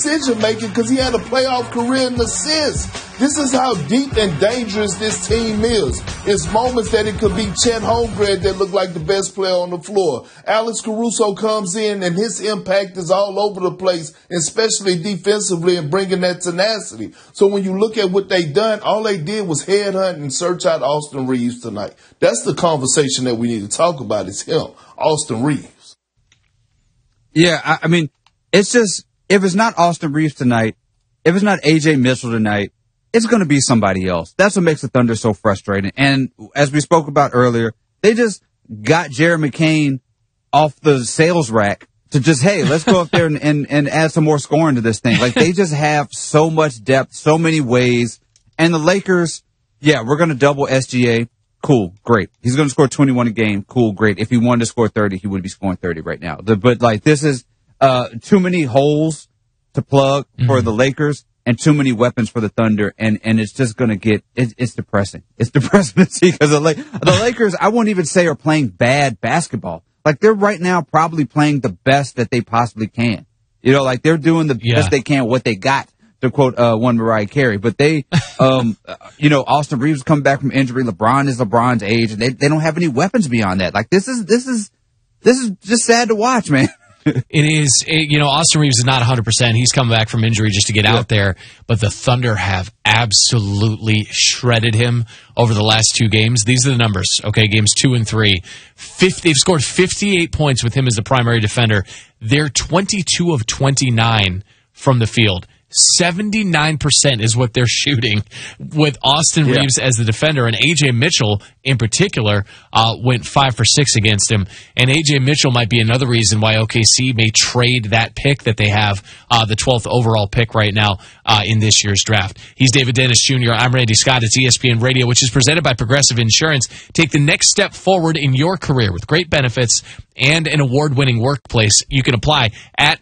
decision-making because he had a playoff career in assists. This is how deep and dangerous this team is. It's moments that it could be Chet Holmgren that looked like the best player on the floor. Alex Caruso comes in, and his impact is all over the place, especially defensively and bringing that tenacity. So when you look at what they done, all they did was headhunt and search out Austin Reeves tonight. That's the conversation that we need to talk about is him, Austin Reeves. Yeah, I mean, it's just, if it's not Austin Reeves tonight, if it's not A.J. Mitchell tonight, it's going to be somebody else. That's what makes the Thunder so frustrating. And as we spoke about earlier, they just got Jared McCain off the sales rack to just, hey, let's go up there and add some more scoring to this thing. Like, they just have so much depth, so many ways. And the Lakers, yeah, we're going to double SGA. Cool, great. He's going to score 21 a game. Cool, great. If he wanted to score 30, he would be scoring 30 right now. But, like, this is too many holes to plug for the Lakers. And too many weapons for the Thunder, and it's just going to get, it's depressing. It's depressing to see because the Lakers, I won't even say are playing bad basketball. Like, they're right now probably playing the best that they possibly can. You know, like, they're doing the best they can, what they got, to quote one Mariah Carey. But they, you know, Austin Reeves coming back from injury. LeBron is LeBron's age, and they don't have any weapons beyond that. Like, this is just sad to watch, man. It is, you know, Austin Reeves is not 100%. He's come back from injury just to get out there. But the Thunder have absolutely shredded him over the last two games. These are the numbers, okay, games 2 and 3. They've scored 58 points with him as the primary defender. They're 22 of 29 from the field. 79% is what they're shooting with Austin Reeves as the defender, and A.J. Mitchell in particular went 5 for 6 against him. And A.J. Mitchell might be another reason why OKC may trade that pick that they have, the 12th overall pick right now in this year's draft. He's David Dennis Jr. I'm Randy Scott. It's ESPN Radio, which is presented by Progressive Insurance. Take the next step forward in your career with great benefits and an award-winning workplace. You can apply at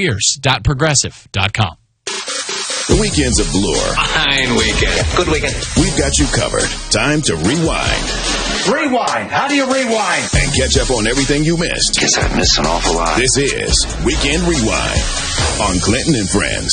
careers.progressive.com. The weekend's a blur. Fine weekend. Good weekend. We've got you covered. Time to rewind. Rewind. How do you rewind? And catch up on everything you missed. Guess I've missed an awful lot. This is Weekend Rewind on Clinton and Friends.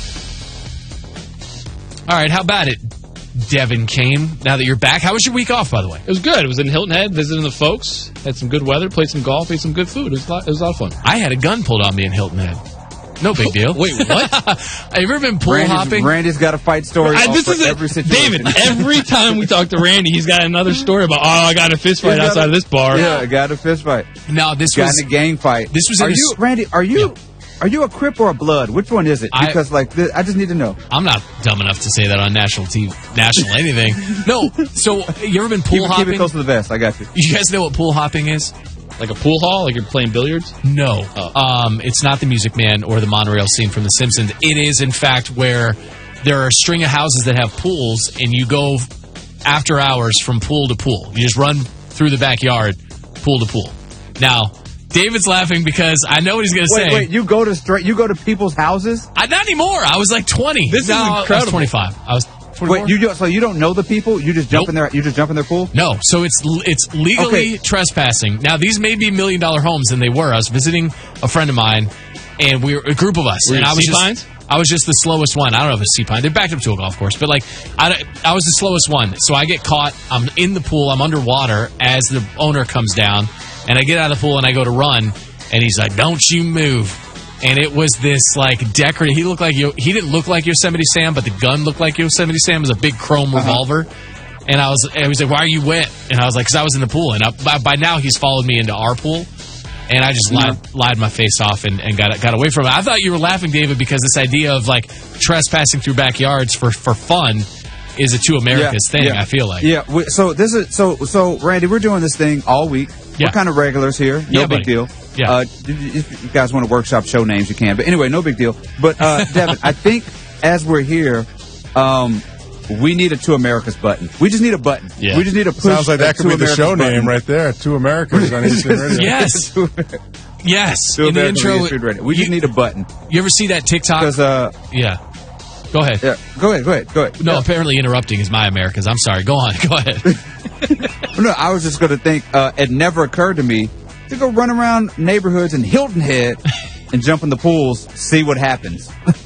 All right, how about it, Devin Kane? Now that you're back, how was your week off, by the way? It was good. It was in Hilton Head, visiting the folks. Had some good weather, played some golf, ate some good food. It was a lot of fun. I had a gun pulled on me in Hilton Head. No big deal. Wait, what? Have you ever been pool hopping? Randy's got a fight story every situation. David, every time we talk to Randy, he's got another story about, I got a fist fight outside of this bar. Yeah, I got a fist fight. No, this got was in a gang fight. This was Randy, are you a Crip or a Blood? Which one is it? Because I just need to know. I'm not dumb enough to say that on national TV, national anything. No. So you ever been pool hopping? Keep it close to the vest. I got you. You guys know what pool hopping is? Like a pool hall? Like you're playing billiards? No. It's not the Music Man or the monorail scene from The Simpsons. It is, in fact, where there are a string of houses that have pools, and you go after hours from pool to pool. You just run through the backyard, pool to pool. Now, David's laughing because I know what he's going to say. Wait, you go to people's houses? Not anymore. I was like 20. This is incredible. I was 25. I was 24. Wait, so you don't know the people? You just jump in there. You just jump in their pool? No. So it's legally trespassing. Now these may be $1 million homes, and they were. I was visiting a friend of mine, and we were a group of us. Were and you I was Sea-Pines? I was just the slowest one. I don't know if it's Sea-Pine. They backed up to a golf course, but I was the slowest one. So I get caught. I'm in the pool. I'm underwater as the owner comes down, and I get out of the pool and I go to run, and he's like, "Don't you move." And it was this, decorative. He didn't look like Yosemite Sam, but the gun looked like Yosemite Sam. It was a big chrome revolver. And I was like, "Why are you wet?" And I was like, "Because I was in the pool." And by now, he's followed me into our pool. And I just lied my face off and got away from it. I thought you were laughing, David, because this idea of, trespassing through backyards for fun is a two Americas thing, I feel like. Yeah, so Randy, we're doing this thing all week. We're kind of regulars here. No big deal. Yeah. If you guys want to workshop show names, you can. But anyway, no big deal. But, Devin, I think as we're here, we need a Two Americas button. We just need a button. Yeah. We just need a push. Sounds like that could be the show button. name right there. Two Americas on ESPN Radio. Yes. Yes. Two in the Americas intro. We just need a button. You ever see that TikTok? Yeah. Go ahead. Yeah. Go ahead. No, apparently interrupting is my Americas. I'm sorry. Go on. Go ahead. No, I was just going to think, it never occurred to me to go run around neighborhoods in Hilton Head and jump in the pools, see what happens.